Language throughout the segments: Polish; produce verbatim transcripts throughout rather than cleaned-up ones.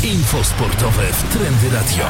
Info sportowe w Trendy Radio.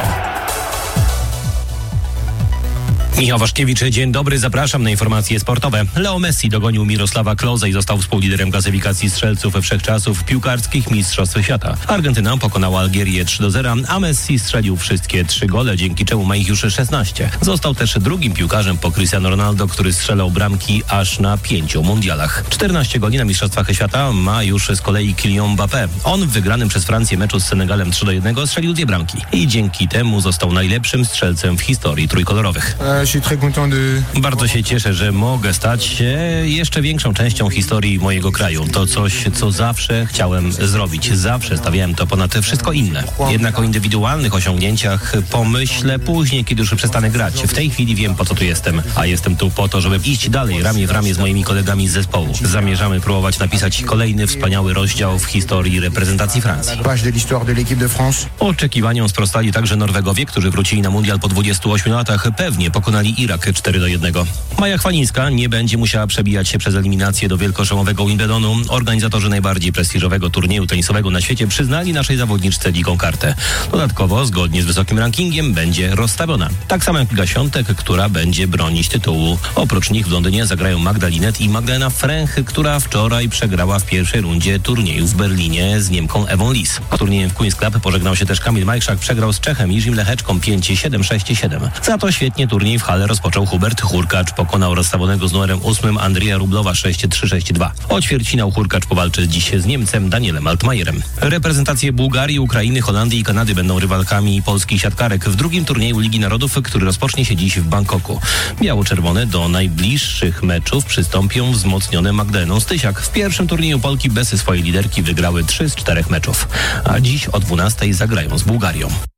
Michał Waszkiewicz, dzień dobry, zapraszam na informacje sportowe. Leo Messi dogonił Mirosława Klose i został współliderem klasyfikacji strzelców wszechczasów piłkarskich Mistrzostw Świata. Argentyna pokonała Algierię trzy do zera, a Messi strzelił wszystkie trzy gole, dzięki czemu ma ich już szesnaście. Został też drugim piłkarzem po Cristiano Ronaldo, który strzelał bramki aż na pięciu mundialach. czternaście goli na Mistrzostwach Świata ma już z kolei Kylian Mbappé. On w wygranym przez Francję meczu z Senegalem trzy do jednego strzelił dwie bramki i dzięki temu został najlepszym strzelcem w historii trójkolorowych. Bardzo się cieszę, że mogę stać się jeszcze większą częścią historii mojego kraju. To coś, co zawsze chciałem zrobić. Zawsze stawiałem to ponad wszystko inne. Jednak o indywidualnych osiągnięciach pomyślę później, kiedy już przestanę grać. W tej chwili wiem, po co tu jestem. A jestem tu po to, żeby iść dalej, ramię w ramię z moimi kolegami z zespołu. Zamierzamy próbować napisać kolejny wspaniały rozdział w historii reprezentacji Francji. Oczekiwaniom sprostali także Norwegowie, którzy wrócili na mundial po dwudziestu ośmiu latach. Pewnie pokonali Irak cztery do jednego. Maja Chwalińska nie będzie musiała przebijać się przez eliminację do wielkoszlemowego Wimbledonu. Organizatorzy najbardziej prestiżowego turnieju tenisowego na świecie przyznali naszej zawodniczce dziką kartę. Dodatkowo, zgodnie z wysokim rankingiem, będzie rozstawiona. Tak samo jak Iga Świątek, która będzie bronić tytułu. Oprócz nich w Londynie zagrają Magda Linette i Magdalena Fręch, która wczoraj przegrała w pierwszej rundzie turnieju w Berlinie z Niemką Ewą Lis. Turniejem w Queen's Club pożegnał się też Kamil Majchrzak, przegrał z Czechem Jiřím Lehečkom pięć siedem sześć siedem. Za to świetnie turniej w hale rozpoczął Hubert Hurkacz. Pokonał rozstawionego z numerem ósmym Andrija Rublowa sześć trzy sześć dwa. O ćwierćfinał Hurkacz powalczy dziś z Niemcem Danielem Altmajerem. Reprezentacje Bułgarii, Ukrainy, Holandii i Kanady będą rywalkami polskich siatkarek w drugim turnieju Ligi Narodów, który rozpocznie się dziś w Bangkoku. Biało-czerwone do najbliższych meczów przystąpią wzmocnione Magdaleną Stysiak. W pierwszym turnieju Polki bez swojej liderki wygrały trzy z czterech meczów. A dziś o dwunastej zagrają z Bułgarią.